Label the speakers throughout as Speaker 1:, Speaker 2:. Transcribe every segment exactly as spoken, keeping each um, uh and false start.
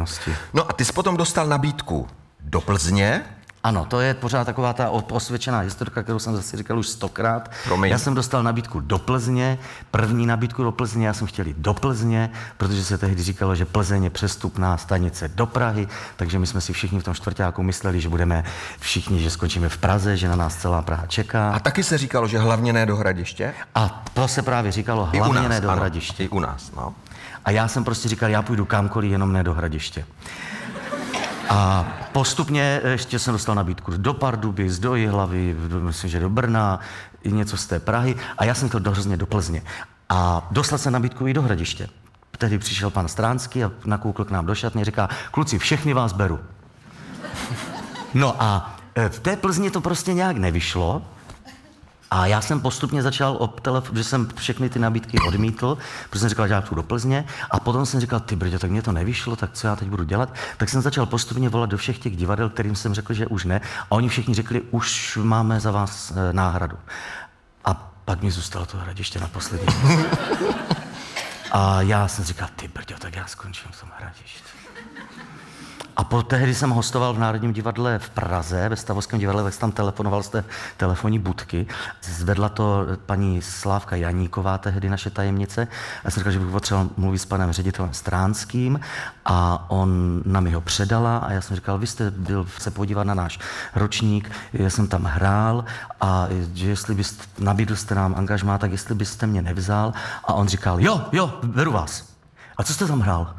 Speaker 1: veřejnosti.
Speaker 2: No a ty jsi potom dostal nabídku do Plzně.
Speaker 1: Ano, to je pořád taková ta osvědčená historka, kterou jsem zase říkal už stokrát.
Speaker 2: Promiň.
Speaker 1: Já jsem dostal nabídku do Plzně, první nabídku do Plzně, já jsem chtěl jít do Plzně, protože se tehdy říkalo, že Plzeň je přestupná stanice do Prahy, takže my jsme si všichni v tom čtvrťáku mysleli, že budeme všichni, že skončíme v Praze, že na nás celá Praha čeká.
Speaker 2: A taky se říkalo, že hlavně ne do Hradiště?
Speaker 1: A to se právě říkalo,
Speaker 2: I u
Speaker 1: hlavně
Speaker 2: nás,
Speaker 1: ne do
Speaker 2: ano,
Speaker 1: Hradiště.
Speaker 2: I u nás, no.
Speaker 1: A já jsem prostě říkal, já půjdu kamkoliv, jenom ne do Hradiště. A postupně ještě jsem dostal nabídku do Pardubic, do Jihlavy, do, myslím, že do Brna, i něco z té Prahy. A já jsem to hrozně do Plzně. A dostal jsem nabídku i do Hradiště. Tehdy přišel pan Stránský a nakoukl k nám do šatny a říká, kluci, všechny vás beru. No a v té Plzni to prostě nějak nevyšlo. A já jsem postupně začal, ob telef- že jsem všechny ty nabídky odmítl, protože jsem říkal, že já půjdu do Plzně. A potom jsem říkal, ty brďo, tak mě to nevyšlo, tak co já teď budu dělat? Tak jsem začal postupně volat do všech těch divadel, kterým jsem řekl, že už ne. A oni všichni řekli, už máme za vás e, náhradu. A pak mi zůstalo to Hradiště na poslední. A já jsem říkal, ty brďo, tak já skončím v tom Hradišti. A po tehdy jsem hostoval v Národním divadle v Praze, ve Stavovském divadle, tak jsem tam telefonoval z té telefonní budky. Zvedla to paní Slávka Janíková, tehdy naše tajemnice. Já jsem říkal, že bych potřeboval mluvit s panem ředitelem Stránským a on nám ho předala a já jsem říkal, vy jste byl se podívat na náš ročník, já jsem tam hrál a že jestli byste, nabídl jste nám angažmá, tak jestli byste mě nevzal. A on říkal, jo, jo, beru vás. A co jste tam hrál?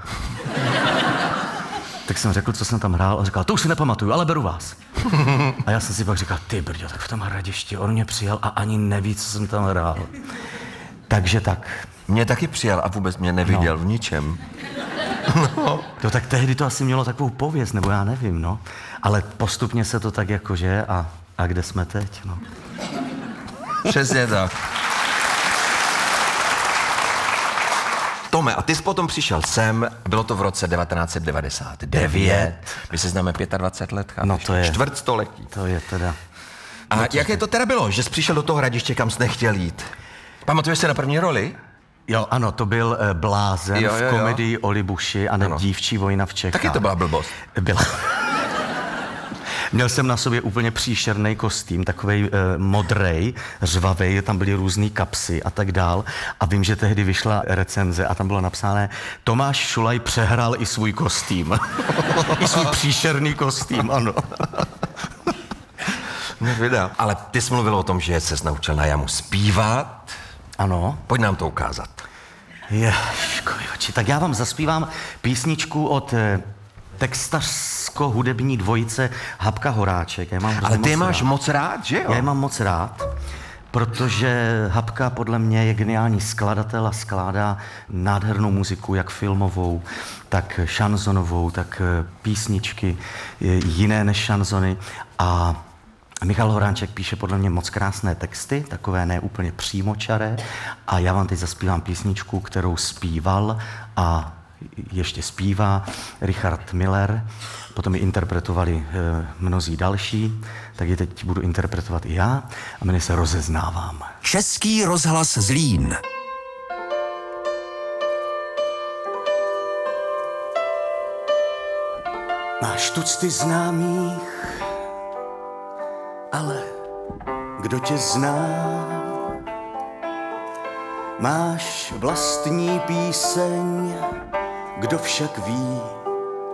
Speaker 1: Tak jsem řekl, co jsem tam hrál, a říkal, to už si nepamatuju, ale beru vás. A já jsem si pak říkal, ty brďo, tak v tom Hradišti, on mě přijal a ani neví, co jsem tam hrál. Takže tak.
Speaker 2: Mě taky přijal a vůbec mě neviděl no. v ničem.
Speaker 1: No. To tak tehdy to asi mělo takovou pověst, nebo já nevím, no. Ale postupně se to tak jakože a, a kde jsme teď, no.
Speaker 2: Přesně tak. Tome, a ty jsi potom přišel sem, bylo to v roce devatenáct set devadesát devět. My se známe dvacet pět let, chápeš?
Speaker 1: No to je.
Speaker 2: Čtvrtstoletí.
Speaker 1: To je teda.
Speaker 2: A no jaké to teda bylo, že jsi přišel do toho Hradiště, kam jsi nechtěl jít? Pamatuješ se na první roli?
Speaker 1: Jo, ano, to byl uh, Blázen jo, jo, jo. v komedii o Libuši a ne Dívčí vojna v Čechách.
Speaker 2: Taky to byla blbost.
Speaker 1: Byla. Měl jsem na sobě úplně příšerný kostým, takovej e, modrej, řvavej, tam byly různý kapsy a tak dál. A vím, že tehdy vyšla recenze a tam bylo napsáno, Tomáš Šulaj přehrál i svůj kostým. I svůj příšerný kostým, ano.
Speaker 2: Nevidá. Ale ty jsi mluvil o tom, že ses naučil na jamu zpívat.
Speaker 1: Ano.
Speaker 2: Pojď nám to ukázat.
Speaker 1: Ježkovi oči. Tak já vám zaspívám písničku od e, textařsko-hudební dvojice Habka Horáček. Já mám
Speaker 2: Ale ty je
Speaker 1: moc
Speaker 2: máš
Speaker 1: rád.
Speaker 2: moc rád, že jo?
Speaker 1: Já je mám moc rád, protože Habka podle mě je geniální skladatel a skládá nádhernou muziku, jak filmovou, tak šanzonovou, tak písničky jiné než šanzony. A Michal Horáček píše podle mě moc krásné texty, takové neúplně přímočaré. A já vám teď zaspívám písničku, kterou zpíval a ještě zpívá Richard Miller, potom ji interpretovali e, mnozí další, tak ji teď budu interpretovat i já a jmenuje se Rozeznávám.
Speaker 3: Český rozhlas Zlín.
Speaker 1: Máš tucty známých, ale kdo tě zná? Máš vlastní píseň, kdo však ví,